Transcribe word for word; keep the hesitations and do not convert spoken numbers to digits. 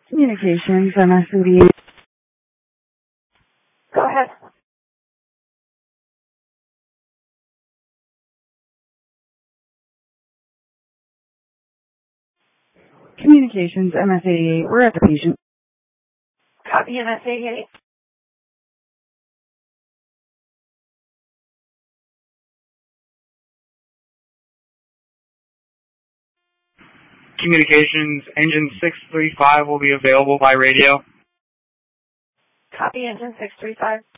Communications, M S eighty-eight. Go ahead. Communications, M S eighty-eight. We're at the patient. Copy, M S eighty-eight. Communications, engine six three five will be available by radio. Copy, engine six three five.